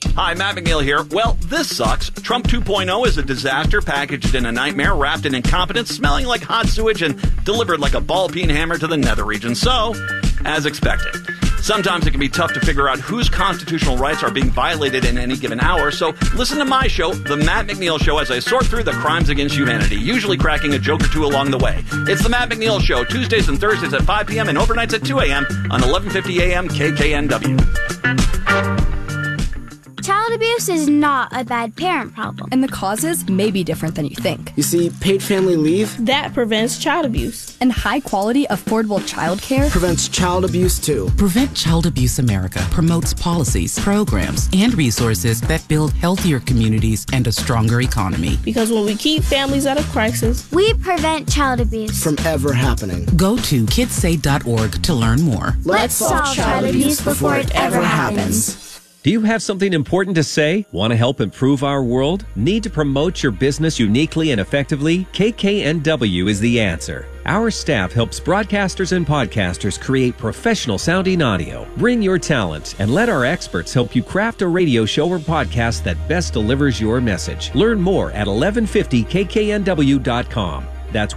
Hi, Matt McNeil here. Well, this sucks. Trump 2.0 is a disaster packaged in a nightmare, wrapped in incompetence, smelling like hot sewage, and delivered like a ball-peen hammer to the nether region. So, as expected. Sometimes it can be tough to figure out whose constitutional rights are being violated in any given hour, so listen to my show, The Matt McNeil Show, as I sort through the crimes against humanity, usually cracking a joke or two along the way. It's The Matt McNeil Show, Tuesdays and Thursdays at 5 p.m. and overnights at 2 a.m. on 1150 a.m. KKNW. Child abuse is not a bad parent problem. And the causes may be different than you think. You see, paid family leave that prevents child abuse. And high-quality, affordable childcare prevents child abuse, too. Prevent Child Abuse America promotes policies, programs, and resources that build healthier communities and a stronger economy. Because when we keep families out of crisis, we prevent child abuse from ever happening. Go to kidsay.org to learn more. Let's solve child abuse before it ever happens. Do you have something important to say? Want to help improve our world? Need to promote your business uniquely and effectively? KKNW is the answer. Our staff helps broadcasters and podcasters create professional sounding audio. Bring your talent and let our experts help you craft a radio show or podcast that best delivers your message. Learn more at 1150kknw.com. That's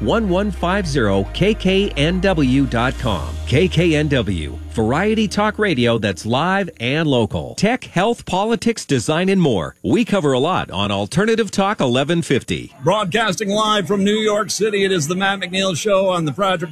1150kknw.com. KKNW, variety talk radio that's live and local. Tech, health, politics, design, and more. We cover a lot on Alternative Talk 1150. Broadcasting live from New York City, it is the Matt McNeil Show on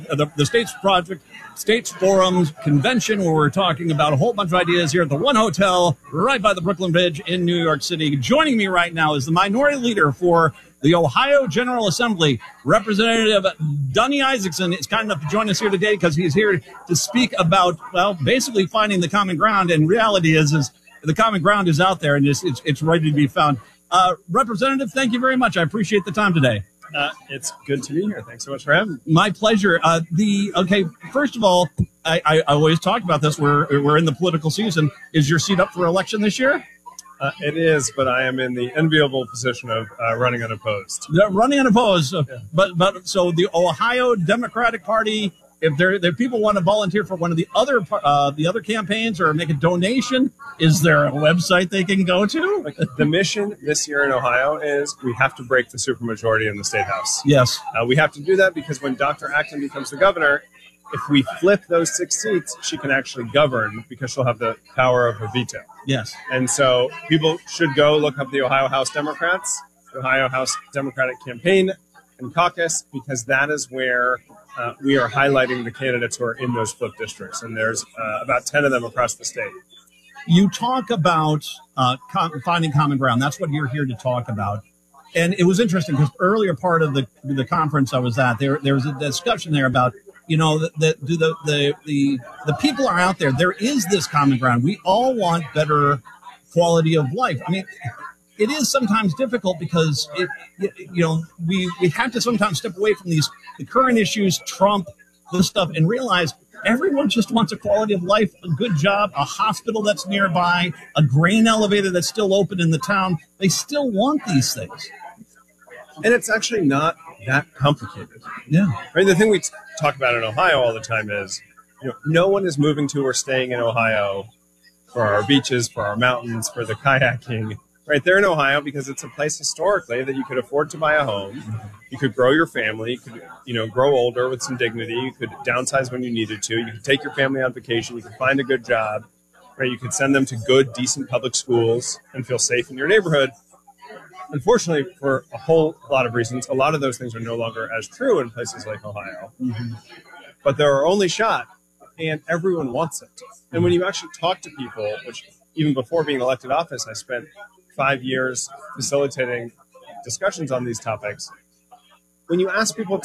the States Forums Convention, where we're talking about a whole bunch of ideas here at the One Hotel right by the Brooklyn Bridge in New York City. Joining me right now is the minority leader for the Ohio General Assembly, Representative Dunny Isaacson, is kind enough to join us here today because he's here to speak about, well, basically finding the common ground. And reality is the common ground is out there and it's ready to be found. Representative, thank you very much. I appreciate the time today. It's good to be here. Thanks so much for having me. My pleasure. First of all, I always talk about this. We're in the political season. Is your seat up for election this year? It is, but I am in the enviable position of running unopposed. Running unopposed, yeah. But so the Ohio Democratic Party, if people want to volunteer for one of the other campaigns or make a donation, is there a website they can go to? The mission this year in Ohio is we have to break the supermajority in the State House. Yes, we have to do that because when Dr. Acton becomes the governor, if we flip those 6 seats, she can actually govern because she'll have the power of a veto. Yes. And so people should go look up the Ohio House Democrats, the Ohio House Democratic Campaign and Caucus, because that is where we are highlighting the candidates who are in those flip districts. And there's about 10 of them across the state. You talk about finding common ground. That's what you're here to talk about. And it was interesting because earlier part of the conference I was at, there was a discussion there about, you know, the people are out there. There is this common ground. We all want better quality of life. I mean, it is sometimes difficult because we have to sometimes step away from the current issues, Trump, this stuff, and realize everyone just wants a quality of life, a good job, a hospital that's nearby, a grain elevator that's still open in the town. They still want these things. And it's actually not that complicated. Yeah. Right. The thing we talk about in Ohio all the time is, no one is moving to or staying in Ohio for our beaches, for our mountains, for the kayaking. Right. They're in Ohio because it's a place historically that you could afford to buy a home. You could grow your family. You could, grow older with some dignity. You could downsize when you needed to. You could take your family on vacation. You could find a good job. Right. You could send them to good, decent public schools and feel safe in your neighborhood. Unfortunately, for a whole lot of reasons, a lot of those things are no longer as true in places like Ohio. Mm-hmm. But there are only shot, and everyone wants it. And when you actually talk to people, which even before being elected office, I spent 5 years facilitating discussions on these topics. When you ask people